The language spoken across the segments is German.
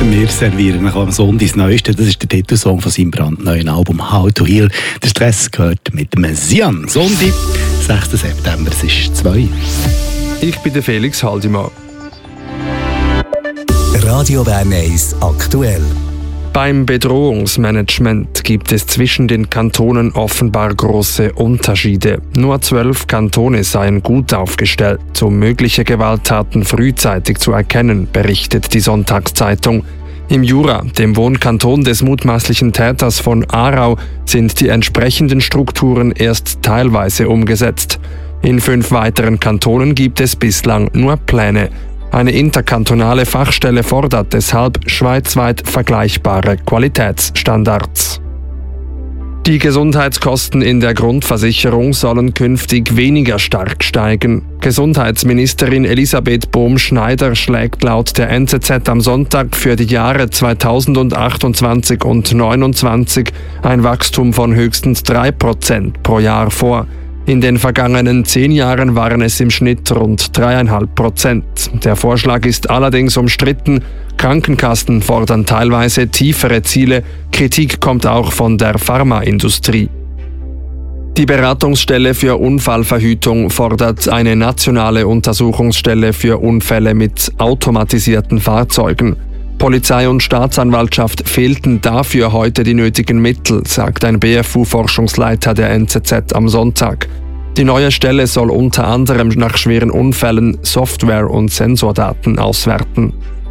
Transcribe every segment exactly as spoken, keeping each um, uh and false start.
Wir servieren am Sonntag das Neueste. Das ist der Titelsong von seinem brandneuen Album «How to Heal». Der Stress gehört mit dem Sian. Sonntag, sechster September, es ist zwei. Ich bin der Felix Haldimann. Radio Bern eins aktuell. Beim Bedrohungsmanagement gibt es zwischen den Kantonen offenbar große Unterschiede. Nur zwölf Kantone seien gut aufgestellt, um mögliche Gewalttaten frühzeitig zu erkennen, berichtet die Sonntagszeitung. Im Jura, dem Wohnkanton des mutmaßlichen Täters von Aarau, sind die entsprechenden Strukturen erst teilweise umgesetzt. In fünf weiteren Kantonen gibt es bislang nur Pläne. Eine interkantonale Fachstelle fordert deshalb schweizweit vergleichbare Qualitätsstandards. Die Gesundheitskosten in der Grundversicherung sollen künftig weniger stark steigen. Gesundheitsministerin Elisabeth Bohm-Schneider schlägt laut der N Z Z am Sonntag für die Jahre zweitausendachtundzwanzig und zweitausendneunundzwanzig ein Wachstum von höchstens drei Prozent pro Jahr vor. In den vergangenen zehn Jahren waren es im Schnitt rund drei Komma fünf Prozent. Der Vorschlag ist allerdings umstritten. Krankenkassen fordern teilweise tiefere Ziele. Kritik kommt auch von der Pharmaindustrie. Die Beratungsstelle für Unfallverhütung fordert eine nationale Untersuchungsstelle für Unfälle mit automatisierten Fahrzeugen. Polizei und Staatsanwaltschaft fehlten dafür heute die nötigen Mittel, sagt ein B F U-Forschungsleiter der N Z Z am Sonntag. Die neue Stelle soll unter anderem nach schweren Unfällen Software- und Sensordaten auswerten.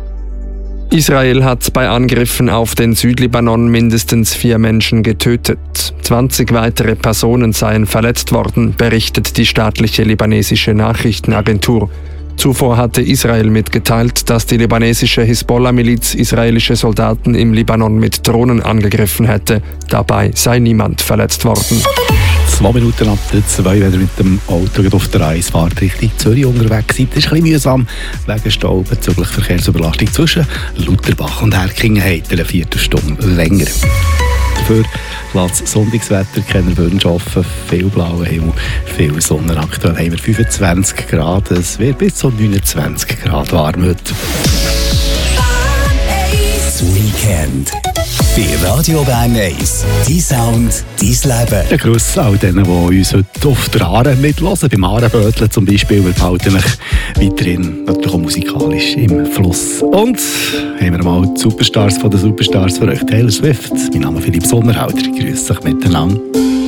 Israel hat bei Angriffen auf den Südlibanon mindestens vier Menschen getötet. zwanzig weitere Personen seien verletzt worden, berichtet die staatliche libanesische Nachrichtenagentur. Zuvor hatte Israel mitgeteilt, dass die libanesische Hisbollah-Miliz israelische Soldaten im Libanon mit Drohnen angegriffen hätte. Dabei sei niemand verletzt worden. Zwei Minuten ab der zwei, wenn ihr mit dem Auto auf der eins fahrt, Richtung Zürich unterwegs seid. Das ist ein bisschen mühsam wegen Stau bezüglich Verkehrsüberlastung zwischen Lutherbach und Herkingen habt ihr eine Viertelstunde länger. Dafür lässt das Sonntagswetter keine Wünsche offen. Viel blauer Himmel, viel Sonne. Aktuell haben wir fünfundzwanzig Grad. Es wird bis zu neunundzwanzig Grad warm heute. Das Weekend bei Radio Bern eins. Dein Sound, dein Leben. Ein Gruß all denen, die uns heute auf der Aare mithören. Beim Aareböteln zum Beispiel. Wir behalten euch weiterhin natürlich auch musikalisch im Fluss. Und haben wir mal die Superstars von den Superstars für euch. Taylor Swift. Mein Name ist Philipp Sommerhalter. Ich grüße euch miteinander.